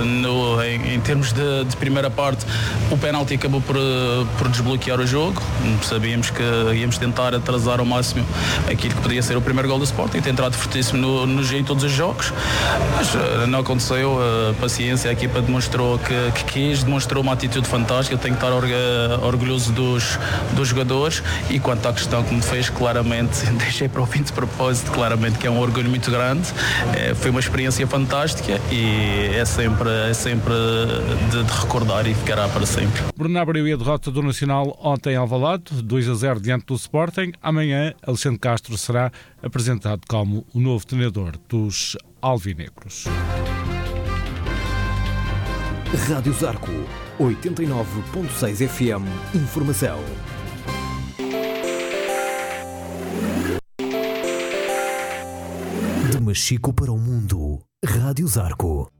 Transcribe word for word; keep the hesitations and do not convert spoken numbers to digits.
no, em, em termos de, de primeira parte, o penalti acabou por, por desbloquear o jogo. Sabíamos que íamos tentar atrasar ao máximo aquilo que podia ser o primeiro gol do Sporting, tem entrado fortíssimo no, no G em todos os jogos, mas uh, não aconteceu. A uh, paciência, a equipa demonstrou que, que quis, demonstrou uma atitude fantástica. Eu tenho que estar orga, orgulhoso dos, dos jogadores. E quanto à questão que me fez, claramente, deixei para o fim de propósito, claramente que é um orgulho muito grande. É, foi uma experiência fantástica e é sempre, é sempre de, de recordar e ficará para sempre. Bruno abriu a derrota do Nacional ontem em Alvalade, dois a zero diante do Sporting. Amanhã, Alexandre Castro será apresentado como o novo treinador dos alvinegros. Rádio Zarco, oitenta e nove ponto seis F M. Informação. De Machico para o mundo. Rádio Zarco.